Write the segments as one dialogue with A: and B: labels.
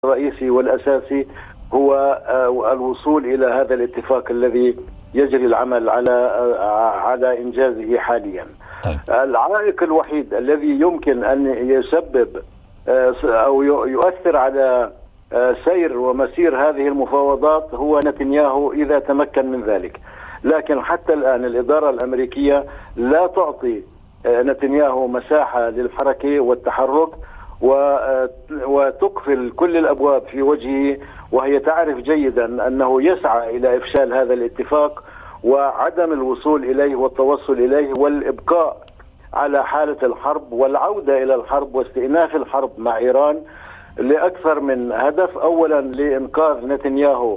A: الرئيسي والأساسي هو الوصول إلى هذا الاتفاق الذي يجري العمل على إنجازه حاليا.
B: طيب.
A: العائق الوحيد الذي يمكن أن يسبب أو يؤثر على سير ومسير هذه المفاوضات هو نتنياهو إذا تمكن من ذلك، لكن حتى الآن الإدارة الأمريكية لا تعطي نتنياهو مساحة للحركة والتحرك وتقفل كل الأبواب في وجهه، وهي تعرف جيدا أنه يسعى إلى إفشال هذا الاتفاق وعدم الوصول إليه والتوصل إليه والإبقاء على حالة الحرب والعودة إلى الحرب واستئناف الحرب مع إيران لأكثر من هدف. أولا لإنقاذ نتنياهو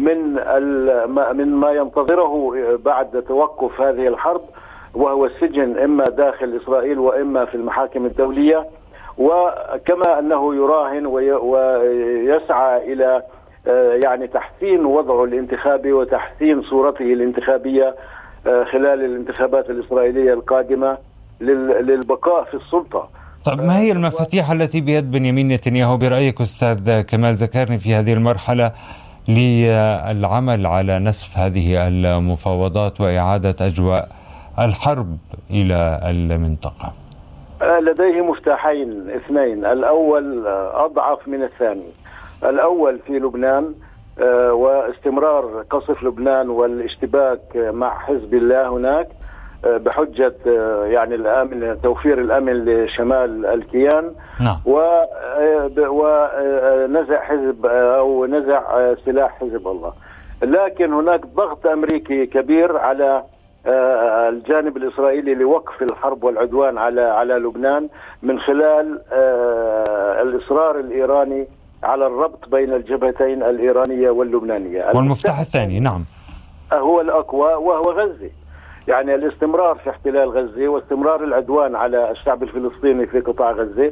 A: من ما ينتظره بعد توقف هذه الحرب، وهو السجن إما داخل إسرائيل وإما في المحاكم الدولية، وكما أنه يراهن ويسعى إلى يعني تحسين وضعه الانتخابي وتحسين صورته الانتخابية خلال الانتخابات الإسرائيلية القادمة للبقاء في السلطة.
B: طيب، ما هي المفاتيح التي بيد بنيامين نتنياهو برأيك أستاذ كمال ذكرني في هذه المرحلة للعمل على نسف هذه المفاوضات وإعادة أجواء الحرب إلى المنطقة؟
A: لديه مفتاحين اثنين، الأول أضعف من الثاني. الأول في لبنان واستمرار قصف لبنان والاشتباك مع حزب الله هناك بحجة يعني الأمن، توفير الأمن لشمال الكيان.
B: نعم.
A: ونزع حزب أو نزع سلاح حزب الله. لكن هناك ضغط أمريكي كبير على الجانب الإسرائيلي لوقف الحرب والعدوان على لبنان من خلال الإصرار الإيراني على الربط بين الجبهتين الإيرانية واللبنانية.
B: والمفتاح الثاني نعم
A: هو الأقوى وهو غزة، يعني الاستمرار في احتلال غزة واستمرار العدوان على الشعب الفلسطيني في قطاع غزة،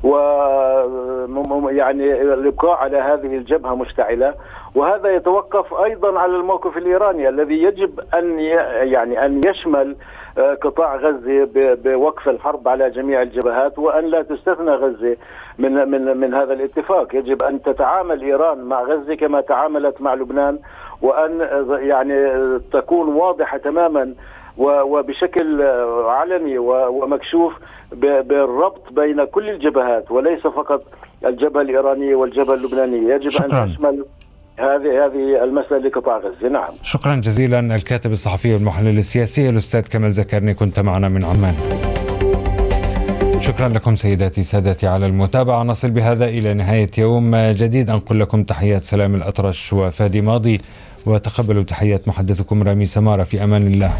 A: ويعني الإبقاء على هذه الجبهة مشتعلة. وهذا يتوقف أيضا على الموقف الإيراني الذي يجب أن يشمل قطاع غزة بوقف الحرب على جميع الجبهات، وأن لا تستثنى غزة من هذا الاتفاق. يجب أن تتعامل إيران مع غزة كما تعاملت مع لبنان، وأن يعني تكون واضحة تماما وبشكل علني ومكشوف بالربط بين كل الجبهات وليس فقط الجبهة الإيرانية والجبهة اللبنانية. يجب
B: شكرا.
A: أن تشمل هذه المسألة لقطاع غزة. نعم.
B: شكرا جزيلا الكاتب الصحفي والمحلل السياسي الأستاذ كمال ذكرني، كنت معنا من عمان. شكرا لكم سيداتي سادتي على المتابعة. نصل بهذا إلى نهاية يوم جديد. أنقل لكم تحيات سلام الأطرش وفادي ماضي، وتقبلوا تحيات محدثكم رامي سمارة. في أمان الله.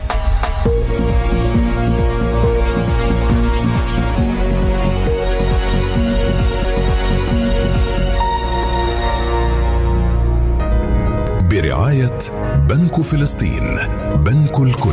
C: برعاية بنك فلسطين، بنك الكل.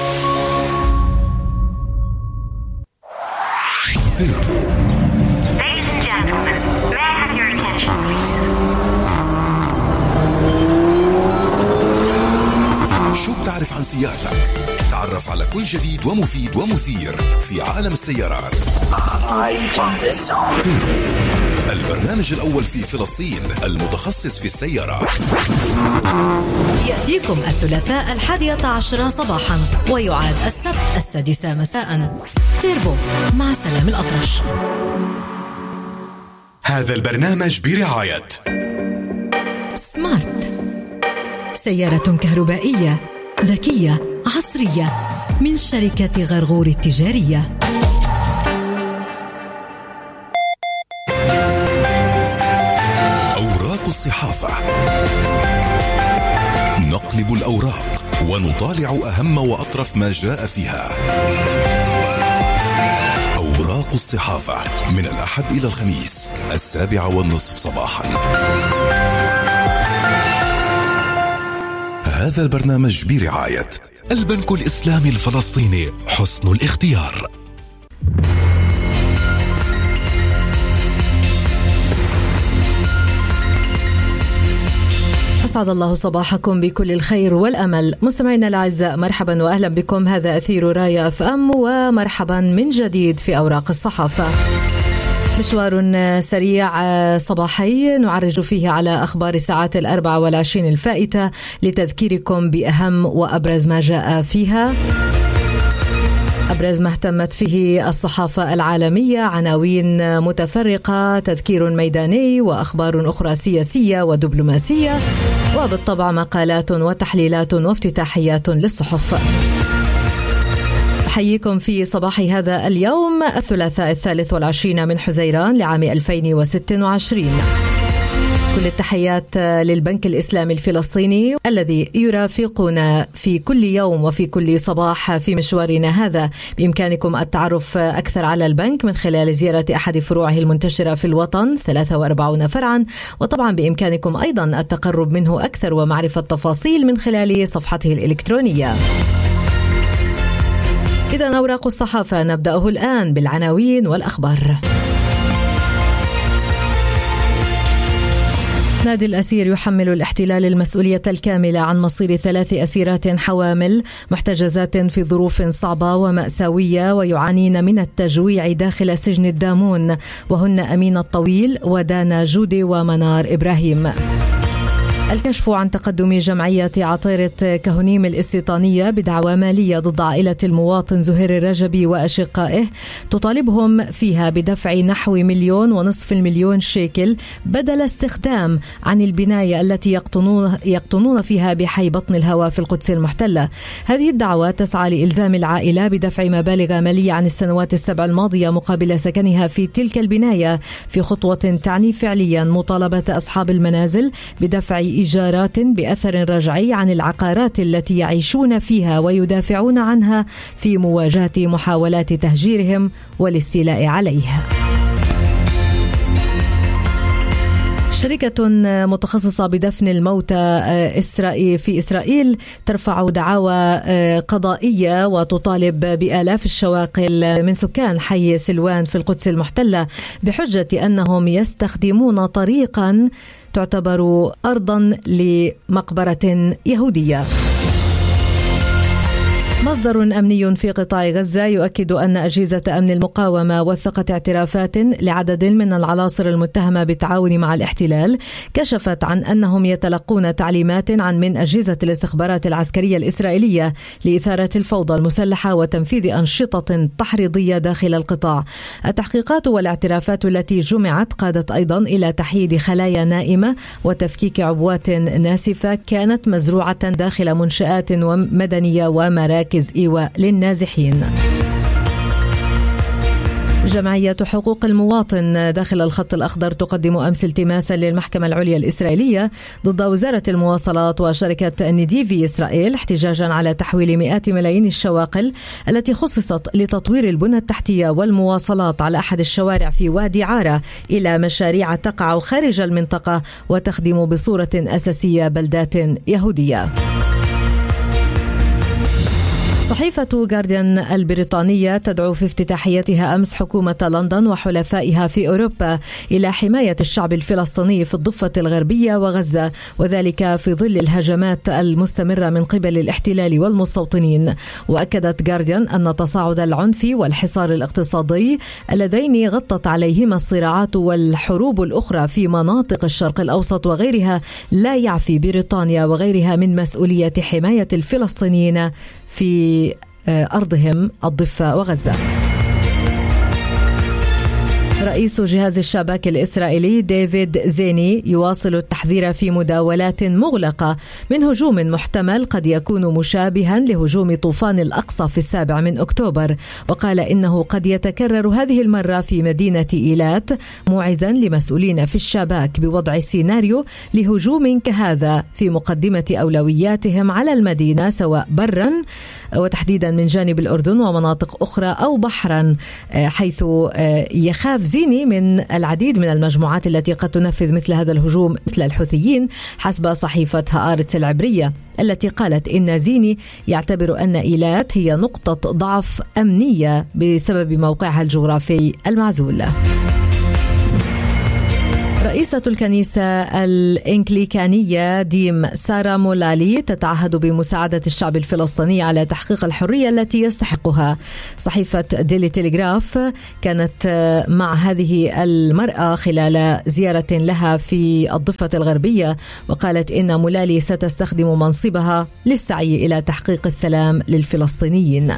C: شو بتعرف عن سيارتك؟ تعرف على كل جديد ومفيد ومثير في عالم السيارات. البرنامج الأول في فلسطين المتخصص في السيارات.
D: يأتيكم الثلاثاء 11 صباحا ويعاد السبت 6 مساء. تيربو مع سلام الأطرش.
C: هذا البرنامج برعاية
D: سمارت، سيارة كهربائية ذكية عصرية من شركة غرغور التجارية.
C: أوراق الصحافة. نقلب الأوراق ونطالع أهم وأطرف ما جاء فيها. أوراق الصحافة من الأحد إلى الخميس 7:30 صباحا. هذا البرنامج برعاية البنك الإسلامي الفلسطيني، حسن الاختيار.
D: أسعد الله صباحكم بكل الخير والأمل. مستمعينا الأعزاء، مرحبا وأهلا بكم. هذا أثير راية FM، ومرحبا من جديد في أوراق الصحافة. مشوار سريع صباحي نعرج فيه على أخبار الساعات 24 الفائتة لتذكيركم بأهم وأبرز ما جاء فيها. أبرز ما اهتمت فيه الصحافة العالمية، عناوين متفرقة، تذكير ميداني وأخبار أخرى سياسية ودبلوماسية، وبالطبع مقالات وتحليلات وافتتاحيات للصحف. أحييكم في صباح هذا اليوم الثلاثاء 23 من حزيران لعام 2026. كل التحيات للبنك الإسلامي الفلسطيني الذي يرافقنا في كل يوم وفي كل صباح في مشوارنا هذا. بإمكانكم التعرف أكثر على البنك من خلال زيارة أحد فروعه المنتشرة في الوطن 43 فرعا، وطبعا بإمكانكم أيضا التقرب منه أكثر ومعرفة تفاصيل من خلال صفحته الإلكترونية. إذن أوراق الصحافة نبدأه الآن بالعناوين والأخبار. نادي الأسير يحمل الاحتلال المسؤولية الكاملة عن مصير 3 أسيرات حوامل محتجزات في ظروف صعبة ومأساوية ويعانين من التجويع داخل سجن الدامون، وهن أمينة الطويل ودانا جودي ومنار إبراهيم. الكشف عن تقدم جمعية عطيرة كهنيم الاستيطانية بدعوى مالية ضد عائلة المواطن زهير الرجبي وأشقائه، تطالبهم فيها بدفع نحو 1.5 مليون شيكل بدل استخدام عن البناية التي يقطنون فيها بحي بطن الهواء في القدس المحتلة. هذه الدعوة تسعى لإلزام العائلة بدفع مبالغ مالية عن السنوات ال7 الماضية مقابل سكنها في تلك البناية، في خطوة تعني فعليا مطالبة أصحاب المنازل بدفع إيجارات بأثر رجعي عن العقارات التي يعيشون فيها ويدافعون عنها في مواجهة محاولات تهجيرهم والاستيلاء عليها. شركة متخصصة بدفن الموتى في إسرائيل ترفع دعاوى قضائية وتطالب بآلاف الشواقل من سكان حي سلوان في القدس المحتلة بحجة أنهم يستخدمون طريقا تعتبر أرضا لمقبرة يهودية. مصدر أمني في قطاع غزة يؤكد أن أجهزة أمن المقاومة وثقت اعترافات لعدد من العناصر المتهمة بالتعاون مع الاحتلال كشفت عن أنهم يتلقون تعليمات من أجهزة الاستخبارات العسكرية الإسرائيلية لإثارة الفوضى المسلحة وتنفيذ أنشطة تحريضية داخل القطاع. التحقيقات والاعترافات التي جمعت قادت أيضا إلى تحييد خلايا نائمة وتفكيك عبوات ناسفة كانت مزروعة داخل منشآت مدنية ومراكز إيواء للنازحين. جمعية حقوق المواطن داخل الخط الأخضر تقدم أمس التماسا للمحكمة العليا الإسرائيلية ضد وزارة المواصلات وشركة نيديفي إسرائيل احتجاجا على تحويل مئات ملايين الشواقل التي خصصت لتطوير البنى التحتية والمواصلات على أحد الشوارع في وادي عارة إلى مشاريع تقع خارج المنطقة وتخدم بصورة أساسية بلدات يهودية. صحيفة جارديان البريطانية تدعو في افتتاحيتها أمس حكومة لندن وحلفائها في أوروبا إلى حماية الشعب الفلسطيني في الضفة الغربية وغزة، وذلك في ظل الهجمات المستمرة من قبل الاحتلال والمستوطنين. وأكدت جارديان أن تصاعد العنف والحصار الاقتصادي اللذين غطت عليهما الصراعات والحروب الأخرى في مناطق الشرق الأوسط وغيرها لا يعفي بريطانيا وغيرها من مسؤولية حماية الفلسطينيين في أرضهم الضفة وغزة. رئيس جهاز الشباك الإسرائيلي ديفيد زيني يواصل التحذير في مداولات مغلقة من هجوم محتمل قد يكون مشابها لهجوم طوفان الأقصى في 7 أكتوبر، وقال إنه قد يتكرر هذه المرة في مدينة إيلات، موعزا لمسؤولين في الشباك بوضع سيناريو لهجوم كهذا في مقدمة أولوياتهم على المدينة سواء برا وتحديدا من جانب الأردن ومناطق أخرى أو بحرا، حيث يخاف زيني من العديد من المجموعات التي قد تنفذ مثل هذا الهجوم مثل الحوثيين، حسب صحيفة هآرتس العبرية التي قالت إن زيني يعتبر أن إيلات هي نقطة ضعف أمنية بسبب موقعها الجغرافي المعزول. رئيسة الكنيسة الإنكليكانية ديم سارة مولالي تتعهد بمساعدة الشعب الفلسطيني على تحقيق الحرية التي يستحقها. صحيفة ديلي تيليغراف كانت مع هذه المرأة خلال زيارة لها في الضفة الغربية، وقالت إن مولالي ستستخدم منصبها للسعي إلى تحقيق السلام للفلسطينيين.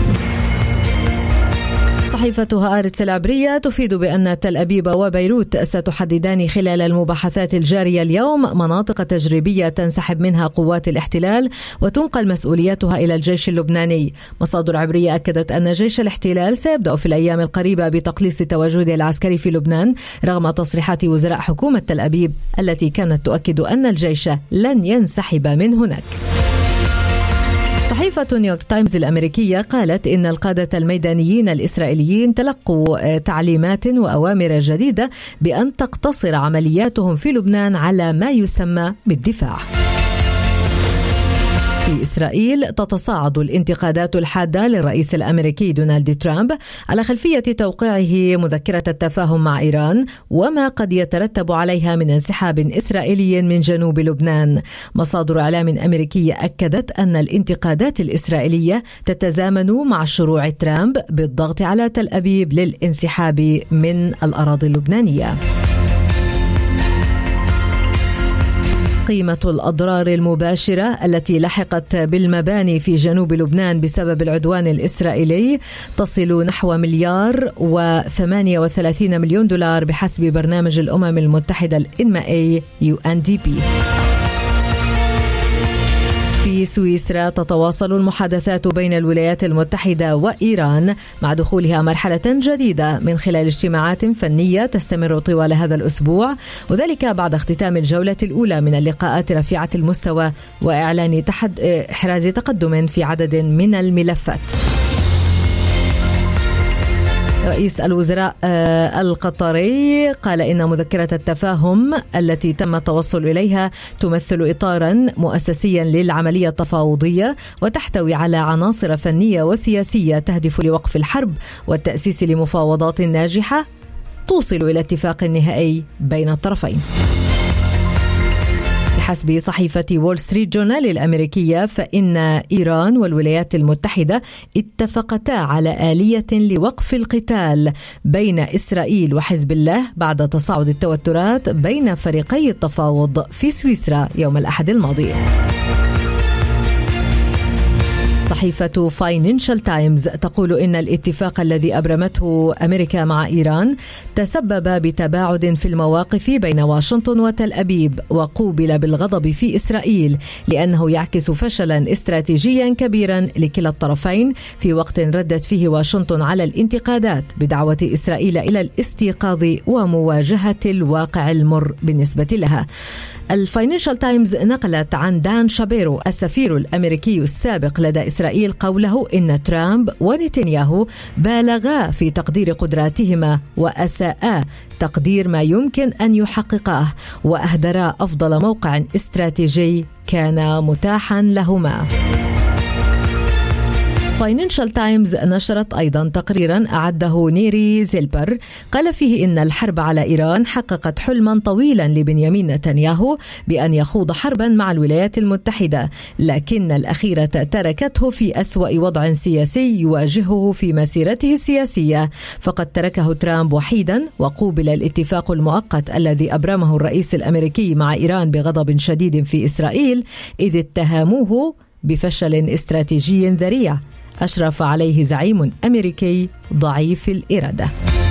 D: صحيفة هآرتس العبرية تفيد بأن تل أبيب وبيروت ستحددان خلال المباحثات الجارية اليوم مناطق تجريبية تنسحب منها قوات الاحتلال وتنقل مسؤوليتها إلى الجيش اللبناني. مصادر عبرية أكدت أن جيش الاحتلال سيبدأ في الأيام القريبة بتقليص تواجده العسكري في لبنان رغم تصريحات وزراء حكومة تل أبيب التي كانت تؤكد أن الجيش لن ينسحب من هناك. صحيفة نيويورك تايمز الأمريكية قالت إن القادة الميدانيين الإسرائيليين تلقوا تعليمات وأوامر جديدة بأن تقتصر عملياتهم في لبنان على ما يسمى بالدفاع. في إسرائيل تتصاعد الانتقادات الحادة للرئيس الأمريكي دونالد ترامب على خلفية توقيعه مذكرة التفاهم مع إيران وما قد يترتب عليها من انسحاب إسرائيلي من جنوب لبنان. مصادر إعلام أمريكية أكدت أن الانتقادات الإسرائيلية تتزامن مع شروع ترامب بالضغط على تل أبيب للانسحاب من الأراضي اللبنانية. قيمة الأضرار المباشرة التي لحقت بالمباني في جنوب لبنان بسبب العدوان الإسرائيلي تصل نحو $1,038,000,000 بحسب برنامج الأمم المتحدة الإنمائي UNDP. في سويسرا تتواصل المحادثات بين الولايات المتحدة وإيران مع دخولها مرحلة جديدة من خلال اجتماعات فنية تستمر طوال هذا الأسبوع، وذلك بعد اختتام الجولة الأولى من اللقاءات رفيعة المستوى وإعلان إحراز تقدم في عدد من الملفات. رئيس الوزراء القطري قال إن مذكرة التفاهم التي تم التوصل إليها تمثل إطارا مؤسسيا للعملية التفاوضية وتحتوي على عناصر فنية وسياسية تهدف لوقف الحرب والتأسيس لمفاوضات ناجحة توصل إلى اتفاق نهائي بين الطرفين. بحسب صحيفة وول ستريت جورنال الأمريكية فإن إيران والولايات المتحدة اتفقتا على آلية لوقف القتال بين إسرائيل وحزب الله بعد تصاعد التوترات بين فريقي التفاوض في سويسرا يوم الأحد الماضي. صحيفة فاينانشال تايمز تقول إن الاتفاق الذي أبرمته أمريكا مع إيران تسبب بتباعد في المواقف بين واشنطن وتل أبيب وقوبل بالغضب في إسرائيل لأنه يعكس فشلا استراتيجيا كبيرا لكلا الطرفين في وقت ردت فيه واشنطن على الانتقادات بدعوة إسرائيل إلى الاستيقاظ ومواجهة الواقع المر بالنسبة لها. الفاينانشال تايمز نقلت عن دان شابيرو السفير الأمريكي السابق لدى إسرائيل قوله إن ترامب ونتنياهو بالغا في تقدير قدراتهما وأساءا تقدير ما يمكن أن يحققاه وأهدرا أفضل موقع استراتيجي كان متاحا لهما. فاينانشال تايمز نشرت أيضا تقريرا أعده نيري زيلبر قال فيه إن الحرب على إيران حققت حلما طويلا لبنيامين نتنياهو بأن يخوض حربا مع الولايات المتحدة، لكن الأخيرة تركته في أسوأ وضع سياسي يواجهه في مسيرته السياسية، فقد تركه ترامب وحيدا وقوبل الاتفاق المؤقت الذي أبرمه الرئيس الأمريكي مع إيران بغضب شديد في إسرائيل إذ اتهموه بفشل استراتيجي ذريع أشرف عليه زعيم أمريكي ضعيف الإرادة.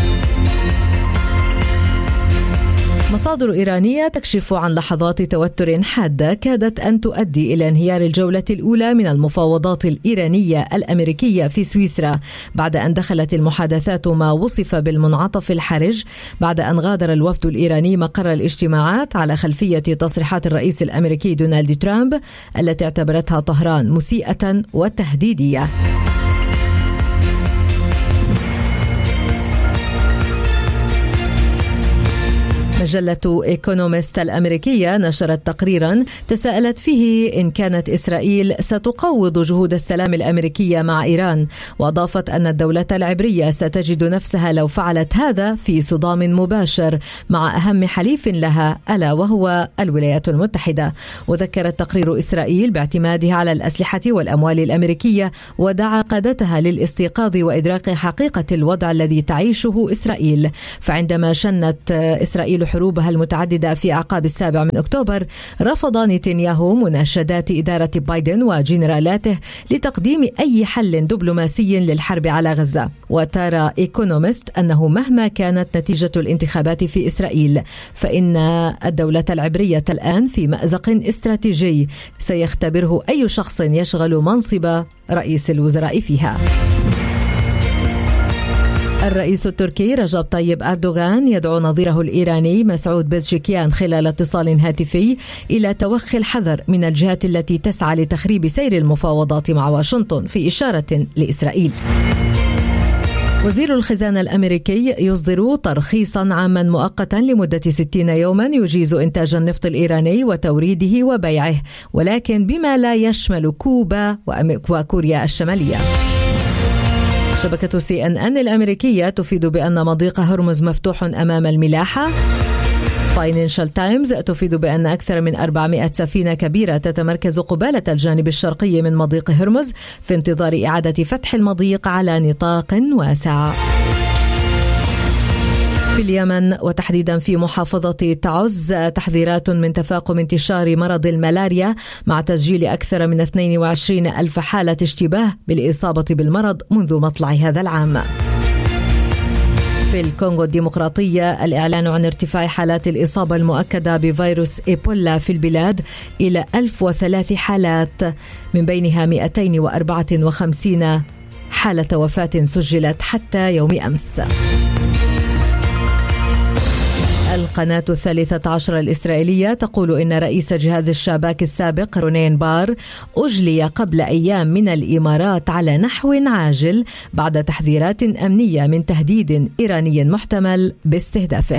D: مصادر إيرانية تكشف عن لحظات توتر حادة كادت أن تؤدي إلى انهيار الجولة الأولى من المفاوضات الإيرانية الأمريكية في سويسرا بعد أن دخلت المحادثات ما وصف بالمنعطف الحرج بعد أن غادر الوفد الإيراني مقر الاجتماعات على خلفية تصريحات الرئيس الأمريكي دونالد ترامب التي اعتبرتها طهران مسيئة وتهديدية. مجلة إيكونومست الأمريكية نشرت تقريرا تساءلت فيه إن كانت إسرائيل ستقوض جهود السلام الأمريكية مع إيران، وأضافت أن الدولة العبرية ستجد نفسها لو فعلت هذا في صدام مباشر مع أهم حليف لها ألا وهو الولايات المتحدة. وذكر التقرير إسرائيل باعتمادها على الأسلحة والأموال الأمريكية، ودعا قادتها للاستيقاظ وإدراك حقيقة الوضع الذي تعيشه إسرائيل. فعندما شنت إسرائيل حروبها المتعددة في أعقاب 7 أكتوبر، رفض نتنياهو مناشدات إدارة بايدن وجنرالاته لتقديم أي حل دبلوماسي للحرب على غزة. وترى إيكونومست أنه مهما كانت نتيجة الانتخابات في إسرائيل، فإن الدولة العبرية الآن في مأزق استراتيجي سيختبره أي شخص يشغل منصب رئيس الوزراء فيها. الرئيس التركي رجب طيب أردوغان يدعو نظيره الإيراني مسعود بزشكيان خلال اتصال هاتفي إلى توخي الحذر من الجهات التي تسعى لتخريب سير المفاوضات مع واشنطن، في إشارة لإسرائيل. وزير الخزانة الأمريكي يصدر ترخيصا عاما مؤقتا لمدة 60 يوما يجيز إنتاج النفط الإيراني وتوريده وبيعه، ولكن بما لا يشمل كوبا وكوريا الشمالية. شبكة CNN الأمريكية تفيد بأن مضيق هرمز مفتوح أمام الملاحة. فاينانشال تايمز تفيد بأن أكثر من 400 سفينة كبيرة تتمركز قبالة الجانب الشرقي من مضيق هرمز في انتظار إعادة فتح المضيق على نطاق واسع. في اليمن وتحديدا في محافظة تعز تحذيرات من تفاقم انتشار مرض الملاريا، مع تسجيل أكثر من 22,000 حالة اشتباه بالإصابة بالمرض منذ مطلع هذا العام. في الكونغو الديمقراطية الإعلان عن ارتفاع حالات الإصابة المؤكدة بفيروس إيبولا في البلاد إلى 1003 حالات، من بينها 254 حالة وفاة سجلت حتى يوم أمس. القناة 13 الإسرائيلية تقول إن رئيس جهاز الشباك السابق رونين بار أجلي قبل أيام من الإمارات على نحو عاجل بعد تحذيرات أمنية من تهديد إيراني محتمل باستهدافه.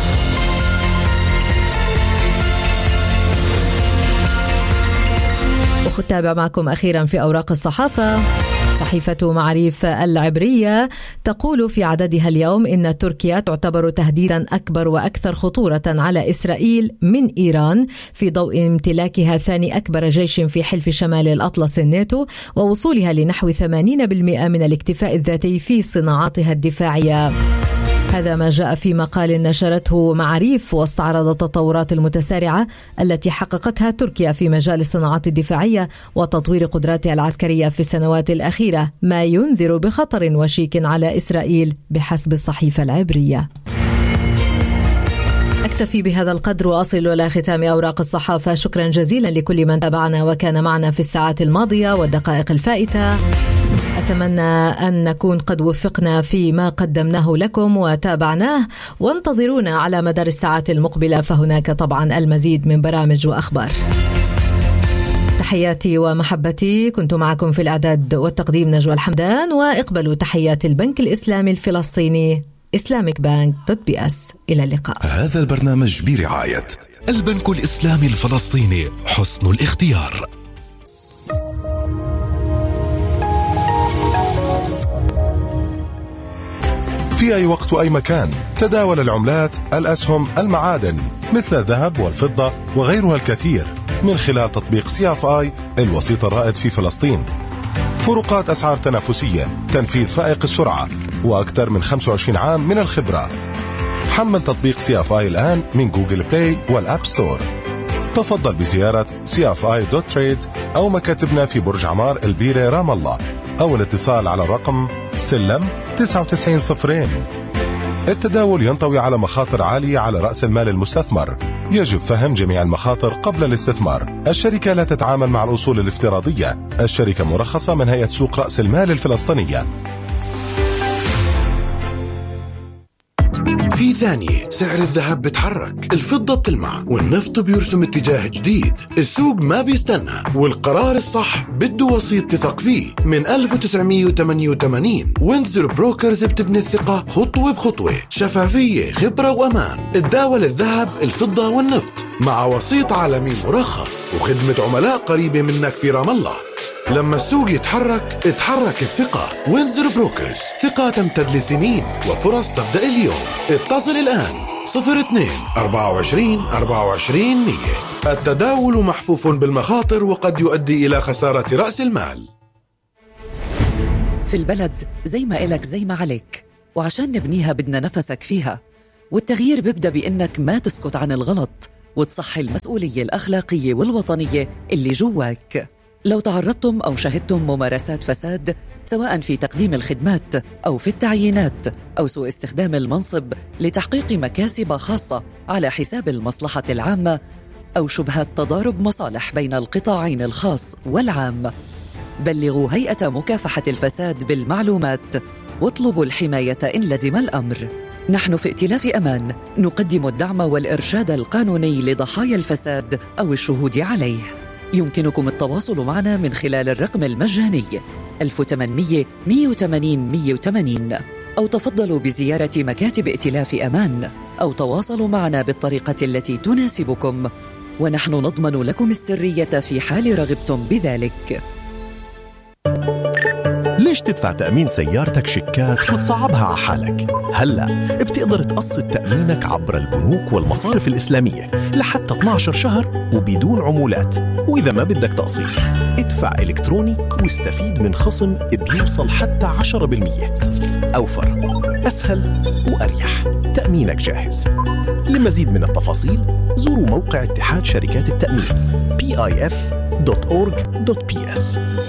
D: أتابع معكم أخيرا في أوراق الصحافة. صحيفة معاريف العبرية تقول في عددها اليوم إن تركيا تعتبر تهديدا أكبر وأكثر خطورة على إسرائيل من إيران، في ضوء امتلاكها ثاني أكبر جيش في حلف شمال الأطلس الناتو، ووصولها لنحو 80% من الاكتفاء الذاتي في صناعاتها الدفاعية. هذا ما جاء في مقال نشرته معاريف، واستعرض التطورات المتسارعة التي حققتها تركيا في مجال الصناعات الدفاعية وتطوير قدراتها العسكرية في السنوات الأخيرة، ما ينذر بخطر وشيك على إسرائيل بحسب الصحيفة العبرية. أكتفي بهذا القدر وأصل إلى ختام أوراق الصحافة. شكرا جزيلا لكل من تابعنا وكان معنا في الساعات الماضية والدقائق الفائتة. أتمنى أن نكون قد وفقنا فيما قدمناه لكم وتابعناه، وانتظرونا على مدار الساعات المقبلة، فهناك طبعا المزيد من برامج وأخبار. تحياتي ومحبتي، كنت معكم في الإعداد والتقديم نجوى الحمدان، وإقبلوا تحيات البنك الإسلامي الفلسطيني islamicbank.bs. إلى اللقاء.
C: هذا البرنامج برعاية البنك الإسلامي الفلسطيني، حسن الاختيار. في أي وقت وأي مكان تداول العملات، الأسهم، المعادن مثل الذهب والفضة وغيرها الكثير من خلال تطبيق CFI الوسيط الرائد في فلسطين. فروقات أسعار تنافسية، تنفيذ فائق السرعة، وأكثر من 25 عام من الخبرة. حمل تطبيق CFI الآن من جوجل بلاي والأب ستور. تفضل بزيارة cfi.trade أو مكاتبنا في برج عمار البيرة رام الله، أو الاتصال على الرقم سلم 9902. التداول ينطوي على مخاطر عالية على رأس المال المستثمر، يجب فهم جميع المخاطر قبل الاستثمار. الشركة لا تتعامل مع الأصول الافتراضية. الشركة مرخصة من هيئة سوق رأس المال الفلسطينية.
E: في ثانية سعر الذهب بتحرك، الفضة بتلمع، والنفط بيرسم اتجاه جديد. السوق ما بيستنى، والقرار الصح بده وسيط تثق فيه. من 1988 ويندزر بروكرز بتبني الثقة خطوة بخطوة، شفافية، خبرة وأمان. تداول الذهب، الفضة والنفط مع وسيط عالمي مرخص، وخدمة عملاء قريبة منك في رام الله. لما السوق يتحرك الثقة. ويندزر بروكرز، ثقة تمتد لسنين وفرص تبدأ اليوم. اتصل الآن 02-24-24-100. التداول محفوف بالمخاطر وقد يؤدي إلى خسارة رأس المال.
F: في البلد زي ما إلك زي ما عليك، وعشان نبنيها بدنا نفسك فيها. والتغيير بيبدأ بإنك ما تسكت عن الغلط وتصحي المسؤولية الأخلاقية والوطنية اللي جواك. لو تعرضتم أو شهدتم ممارسات فساد، سواء في تقديم الخدمات أو في التعيينات أو سوء استخدام المنصب لتحقيق مكاسب خاصة على حساب المصلحة العامة، أو شبهة تضارب مصالح بين القطاعين الخاص والعام، بلغوا هيئة مكافحة الفساد بالمعلومات واطلبوا الحماية إن لزم الأمر. نحن في ائتلاف أمان نقدم الدعم والإرشاد القانوني لضحايا الفساد أو الشهود عليه. يمكنكم التواصل معنا من خلال الرقم المجاني 1800-180-180، أو تفضلوا بزيارة مكاتب ائتلاف أمان، أو تواصلوا معنا بالطريقة التي تناسبكم، ونحن نضمن لكم السرية في حال رغبتم بذلك.
G: ليش تدفع تأمين سيارتك شيكات وتصعبها على حالك؟ هلأ بتقدر تقسط تأمينك عبر البنوك والمصارف الإسلامية لحتى 12 شهر وبدون عمولات. وإذا ما بدك تقسيط، ادفع إلكتروني واستفيد من خصم بيوصل حتى 10%. أوفر، أسهل وأريح. تأمينك جاهز. لمزيد من التفاصيل زوروا موقع اتحاد شركات التأمين pif.org.ps.